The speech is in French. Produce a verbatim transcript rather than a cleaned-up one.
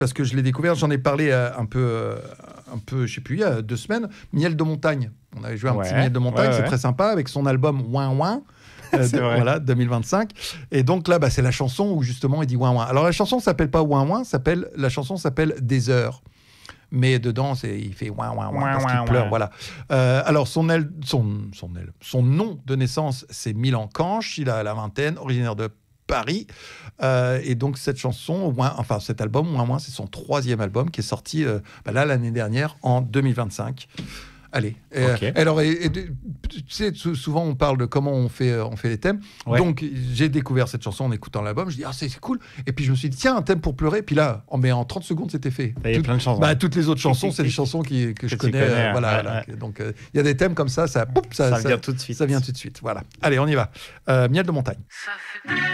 parce que je l'ai découvert, j'en ai parlé euh, un peu, euh, un peu, je sais plus, il y a deux semaines. Miel de montagne. On avait joué un Ouais, petit Miel de montagne, ouais, c'est ouais. très sympa avec son album Ouin Ouin. Euh, C'est de- vrai. voilà, deux mille vingt-cinq. Et donc là, bah, c'est la chanson où justement il dit ouin ouin. Alors la chanson s'appelle pas ouin ouin, s'appelle la chanson s'appelle Des heures. Mais dedans, c'est il fait ouin ouin ouin Ouin, parce qu'il ouin, pleure. ouin. Voilà. Euh, alors son aile, son son aile, son nom de naissance, c'est Milan Canche. Il a la vingtaine, originaire de Paris. Euh, et donc cette chanson, ouin, enfin cet album ouin ouin, c'est son troisième album qui est sorti euh, bah, là l'année dernière en deux mille vingt-cinq. Allez. Et, Ok. euh, alors, et- et tu sais, sou- souvent on parle de comment on fait, euh, on fait les thèmes. Ouais. Donc, j'ai découvert cette chanson en écoutant l'album. Je dis, ah, c'est c'est cool. Et puis, je me suis dit, tiens, un thème pour pleurer. Puis là, en, mais en trente secondes, c'était fait. Il y a Tout- plein de chansons. bah, toutes les autres chansons, c'est des chansons qui, que je Que tu connais. connais, euh, voilà, ouais, voilà. ouais. Donc, euh, il y a des thèmes comme ça, ça, poup, ça, Ça vient tout de suite. Ça vient tout de suite. Voilà. Allez, on y va. Euh, Miel de montagne. Ça fait